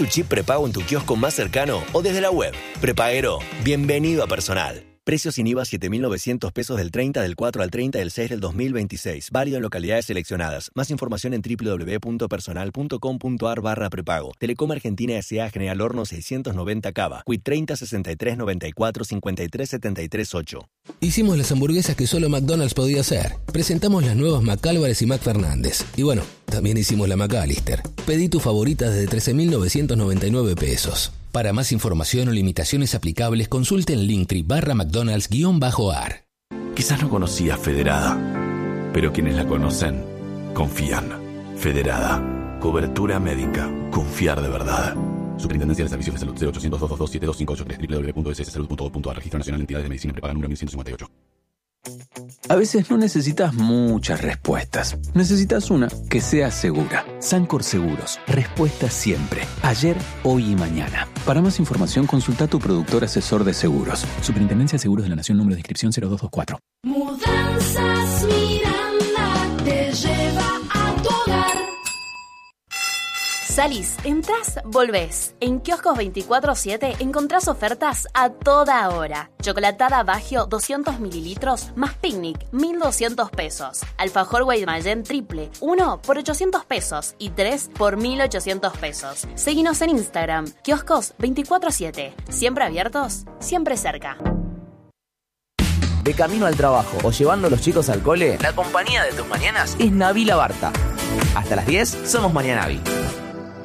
tu chip prepago en tu kiosco más cercano o desde la web. Prepaguero, bienvenido a Personal. Precios sin IVA 7.900 pesos del 30 del 4 al 30 del 6 del 2026. Válido en localidades seleccionadas. Más información en www.personal.com.ar/prepago. Telecom Argentina S.A. General Horno 690 Cava. Quit 30 63 94 53 73 8. Hicimos las hamburguesas que solo McDonald's podía hacer. Presentamos las nuevas McAlvarez y McFernández. Y bueno, también hicimos la McAllister. Pedí tu favorita desde 13.999 pesos. Para más información o limitaciones aplicables, consulte en Linktree/McDonald's-AR. Quizás no conocías Federada, pero quienes la conocen, confían. Federada. Cobertura médica. Confiar de verdad. Superintendencia de Servicios de Salud 0800-222-7253 www.sssalud.gov.ar. Registro Nacional de Entidades de Medicina Prepaga número 1158. A veces no necesitas muchas respuestas. Necesitas una que sea segura. Sancor Seguros. Respuesta siempre. Ayer, hoy y mañana. Para más información, consulta a tu productor asesor de seguros. Superintendencia de Seguros de la Nación, número de inscripción 0224. Mudanzas Miranda te lleva a tu hogar. Salís, entras, volvés. En Kioscos 24/7 encontrás ofertas a toda hora. Chocolatada Baggio 200 mililitros más picnic 1.200 pesos. Alfajor Guaymallén triple 1 por 800 pesos y 3 por 1.800 pesos. Seguinos en Instagram, Kioscos 24/7. Siempre abiertos, siempre cerca. De camino al trabajo o llevando a los chicos al cole, la compañía de tus mañanas es Navi Labarta. Hasta las 10 somos Mañanavi.